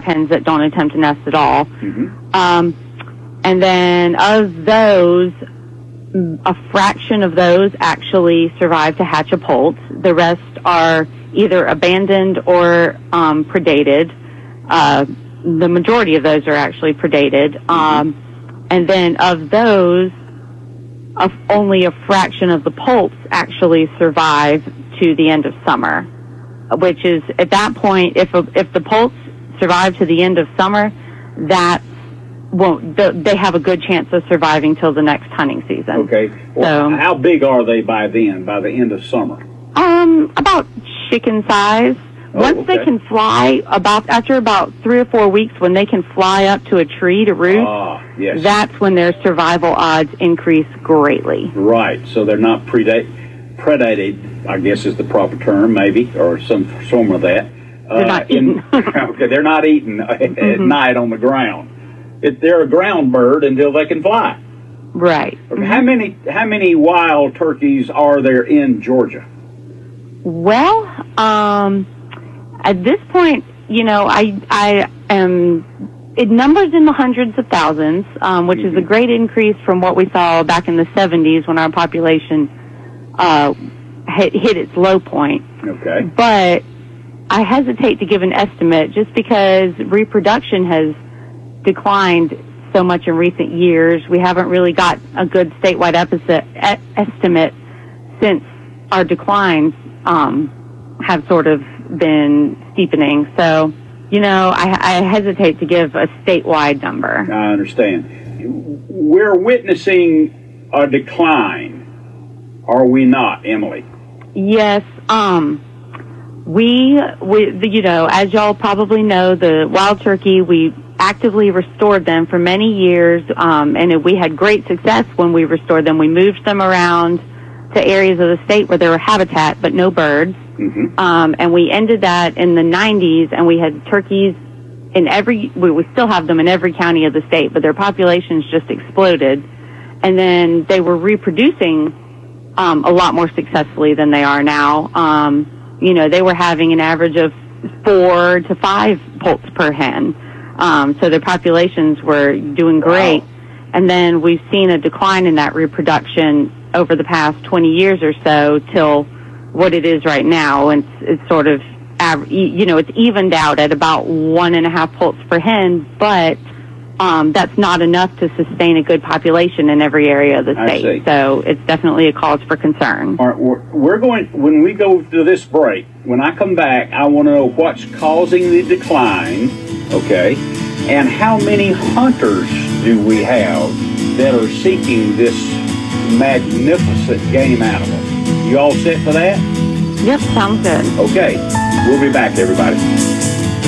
hens that don't attempt to nest at all. Mm-hmm. And then of those, a fraction of those actually survive to hatch a poult. The rest are either abandoned or predated. The majority of those are actually predated. And then of those, only a fraction of the poults actually survive to the end of summer, which is, at that point, if the poults survive to the end of summer, they have a good chance of surviving till the next hunting season. Okay. Well, so, how big are they by the end of summer? About chicken size. Once they can fly, after about 3 or 4 weeks, when they can fly up to a tree to roost, yes. That's when their survival odds increase greatly. Right. So they're not predated, I guess is the proper term, maybe, or some form of that. They're not eaten. Okay, they're not eaten at night on the ground. They're a ground bird until they can fly. Right. Okay, how many wild turkeys are there in Georgia? Well, at this point, I am. It numbers in the hundreds of thousands, which is a great increase from what we saw back in the 70s when our population hit its low point. Okay. But I hesitate to give an estimate just because reproduction has declined so much in recent years. We haven't really got a good statewide estimate since our declines have sort of been steepening. So, I hesitate to give a statewide number. I understand. We're witnessing a decline, are we not, Emily? Yes. We as y'all probably know, the wild turkey, we actively restored them for many years, and we had great success when we restored them. We moved them around to areas of the state where there were habitat but no birds. Mm-hmm. And we ended that in the 90s, and we had turkeys in we still have them in every county of the state, but their populations just exploded. And then they were reproducing a lot more successfully than they are now. They were having an average of 4 to 5 poults per hen. So their populations were doing great. Wow. And then we've seen a decline in that reproduction over the past 20 years or so till what it is right now. And it's sort of, it's evened out at about 1.5 poults per hen, but that's not enough to sustain a good population in every area of the state. So it's definitely a cause for concern. All right, when we go to this break, when I come back, I want to know what's causing the decline, okay, and how many hunters do we have that are seeking this magnificent game animal. You all set for that? Yep, sounds good. Okay, we'll be back, everybody.